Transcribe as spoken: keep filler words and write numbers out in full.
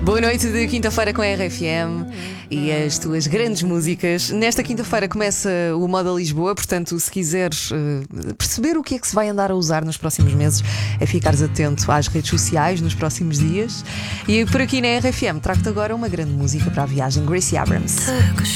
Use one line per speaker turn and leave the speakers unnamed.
Boa noite de quinta-feira com a R F M e as tuas grandes músicas. Nesta quinta-feira começa o Moda Lisboa, portanto, se quiseres uh, perceber o que é que se vai andar a usar nos próximos meses, é ficares atento às redes sociais nos próximos dias. E por aqui na R F M trago-te agora uma grande música para a viagem, Gracie Abrams.